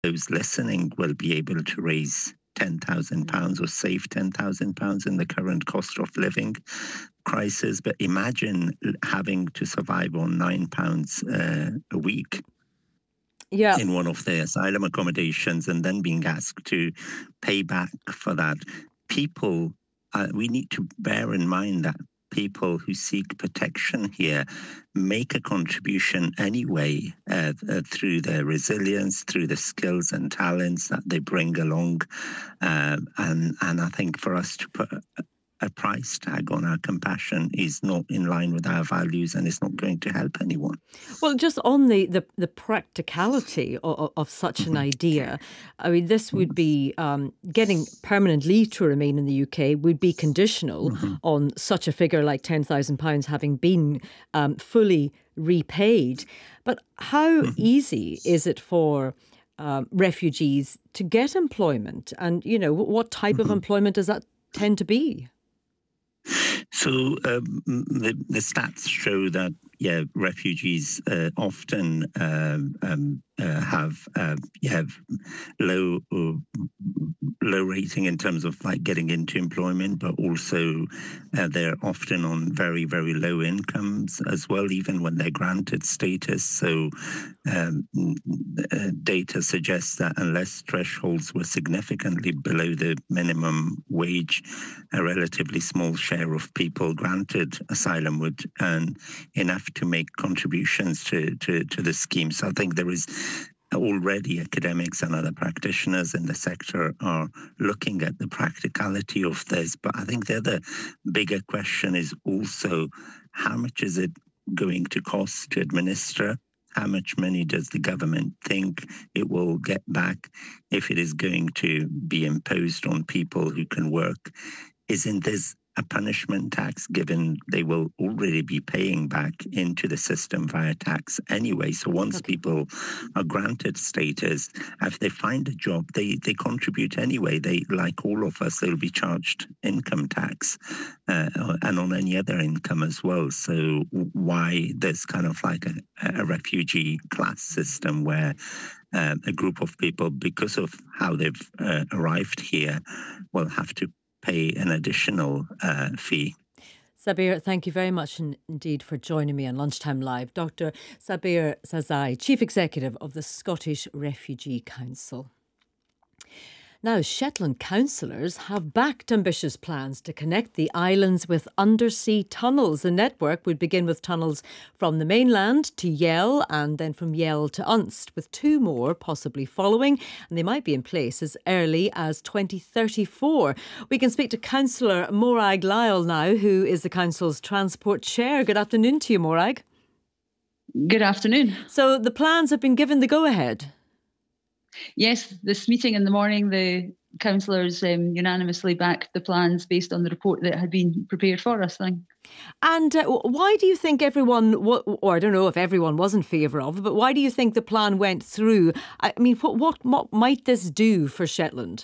those listening will be able to raise £10,000 or save £10,000 in the current cost of living crisis. But imagine having to survive on £9 a week Yeah. in one of their asylum accommodations and then being asked to pay back for that. People, we need to bear in mind that people who seek protection here make a contribution anyway through their resilience, through the skills and talents that they bring along. And I think for us to put a price tag on our compassion is not in line with our values, and it's not going to help anyone. Well, just on the practicality of such an idea, I mean, this would be getting permanent leave to remain in the UK would be conditional on such a figure like £10,000 having been fully repaid. But how easy is it for refugees to get employment? And, you know, what type of employment does that tend to be? So the stats show that refugees often have low rating in terms of like getting into employment, but also they're often on very, very low incomes as well, even when they're granted status. So data suggests that unless thresholds were significantly below the minimum wage, a relatively small share of people granted asylum would earn enough to make contributions to the scheme. So I think there is already academics and other practitioners in the sector are looking at the practicality of this. But I think the other bigger question is also how much is it going to cost to administer? How much money does the government think it will get back if it is going to be imposed on people who can work? Isn't this a punishment tax, given they will already be paying back into the system via tax anyway? So once people are granted status, if they find a job, they contribute anyway. They, like all of us, they'll be charged income tax and on any other income as well. So why there's kind of like a refugee class system where a group of people, because of how they've arrived here, will have to pay an additional fee. Sabir, thank you very much indeed for joining me on Lunchtime Live. Dr. Sabir Sazai, Chief Executive of the Scottish Refugee Council. Now, Shetland councillors have backed ambitious plans to connect the islands with undersea tunnels. The network would begin with tunnels from the mainland to Yell and then from Yell to Unst, with two more possibly following, and they might be in place as early as 2034. We can speak to Councillor Morag Lyle now, who is the council's transport chair. Good afternoon to you, Morag. Good afternoon. So the plans have been given the go-ahead? Yes, this meeting in the morning, the councillors unanimously backed the plans based on the report that had been prepared for us. And why do you think everyone, or I don't know if everyone was in favour of, but why do you think the plan went through? I mean, what might this do for Shetland?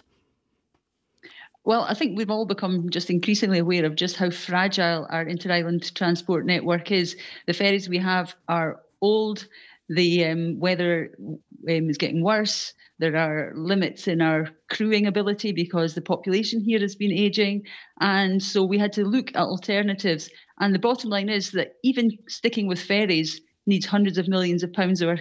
Well, I think we've all become just increasingly aware of just how fragile our inter-island transport network is. The ferries we have are old. The weather is getting worse. There are limits in our crewing ability because the population here has been ageing. And so we had to look at alternatives. And the bottom line is that even sticking with ferries needs hundreds of millions of pounds of our